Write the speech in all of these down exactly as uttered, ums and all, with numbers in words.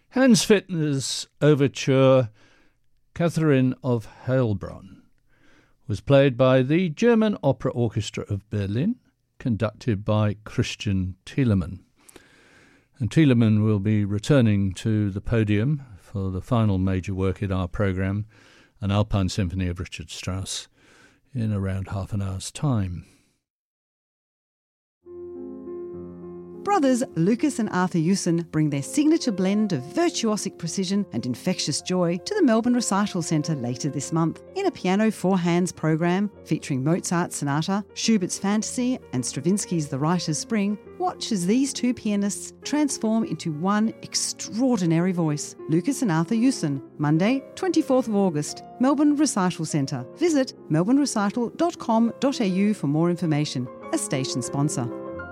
Hans Fitner's overture, Catherine of Heilbronn, was played by the German Opera Orchestra of Berlin, conducted by Christian Thielemann. And Thielemann will be returning to the podium for the final major work in our programme, an Alpine Symphony of Richard Strauss, in around half an hour's time. Brothers Lucas and Arthur Hewson bring their signature blend of virtuosic precision and infectious joy to the Melbourne Recital Centre later this month in a piano four hands program featuring Mozart's Sonata, Schubert's Fantasy and Stravinsky's The Writer's Spring. Watch as these two pianists transform into one extraordinary voice. Lucas and Arthur Hewson, Monday, twenty-fourth of August, Melbourne Recital Centre. Visit melbourne recital dot com dot a u for more information. A station sponsor.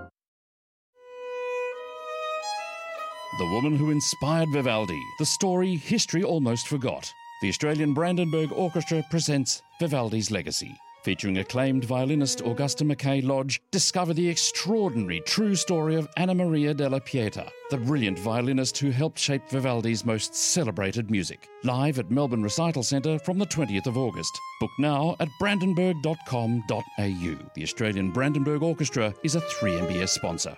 The woman who inspired Vivaldi, the story history almost forgot. The Australian Brandenburg Orchestra presents Vivaldi's Legacy. Featuring acclaimed violinist Augusta Mackay Lodge, discover the extraordinary true story of Anna Maria della Pieta, the brilliant violinist who helped shape Vivaldi's most celebrated music. Live at Melbourne Recital Centre from the twentieth of August. Book now at brandenburg dot com dot a u. The Australian Brandenburg Orchestra is a three M B S sponsor.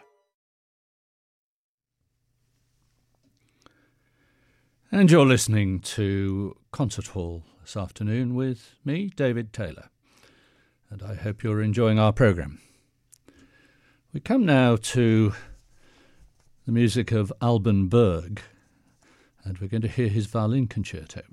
And you're listening to Concert Hall this afternoon with me, David Taylor. And I hope you're enjoying our programme. We come now to the music of Alban Berg, and we're going to hear his violin concerto.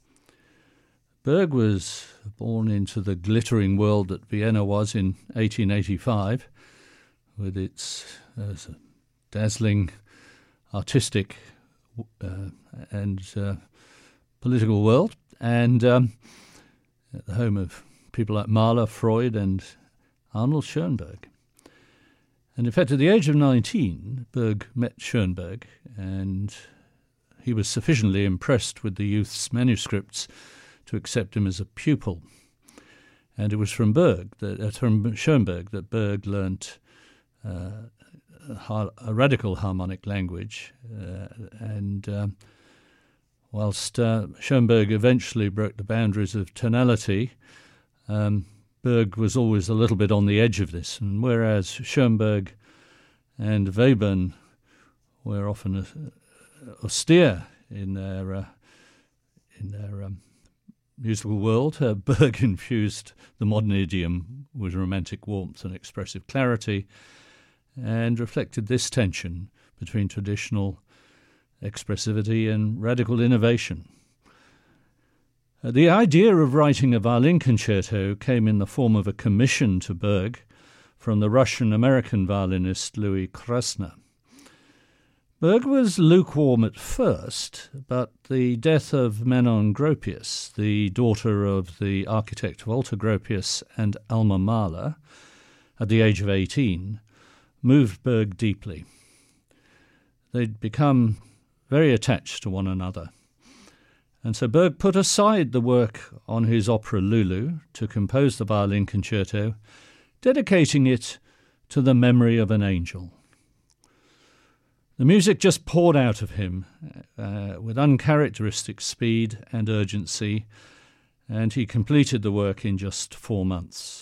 Berg was born into the glittering world that Vienna was in eighteen eighty-five, with its uh, dazzling artistic Uh, and uh, political world, and um, at the home of people like Mahler, Freud, and Arnold Schoenberg. And in fact, at the age of nineteen, Berg met Schoenberg, and he was sufficiently impressed with the youth's manuscripts to accept him as a pupil. And it was from Berg, that, uh, from Schoenberg, that Berg learnt uh, A, a radical harmonic language, uh, and um, whilst uh, Schoenberg eventually broke the boundaries of tonality, um, Berg was always a little bit on the edge of this, and whereas Schoenberg and Webern were often uh, austere in their uh, in their um, musical world, uh, Berg infused the modern idiom with romantic warmth and expressive clarity, and reflected this tension between traditional expressivity and radical innovation. Uh, the idea of writing a violin concerto came in the form of a commission to Berg from the Russian-American violinist Louis Krasner. Berg was lukewarm at first, but the death of Manon Gropius, the daughter of the architect Walter Gropius and Alma Mahler, at the age of eighteen, moved Berg deeply. They'd become very attached to one another. And so Berg put aside the work on his opera Lulu to compose the violin concerto, dedicating it to the memory of an angel. The music just poured out of him uh, with uncharacteristic speed and urgency, and he completed the work in just four months.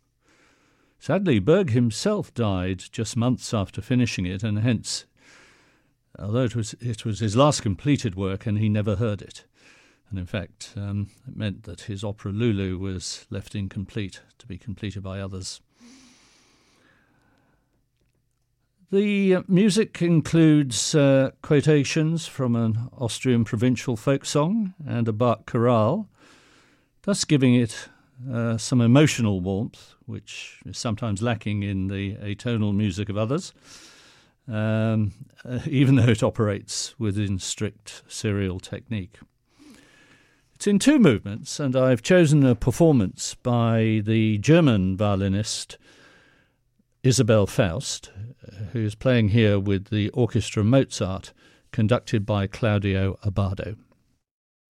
Sadly, Berg himself died just months after finishing it, and hence, although it was it was his last completed work, and he never heard it. And in fact, um, it meant that his opera Lulu was left incomplete, to be completed by others. The uh, music includes uh, quotations from an Austrian provincial folk song and a Bach chorale, thus giving it uh, some emotional warmth, which is sometimes lacking in the atonal music of others, um, uh, even though it operates within strict serial technique. It's in two movements, and I've chosen a performance by the German violinist Isabel Faust, who is playing here with the Orchestra Mozart, conducted by Claudio Abbado.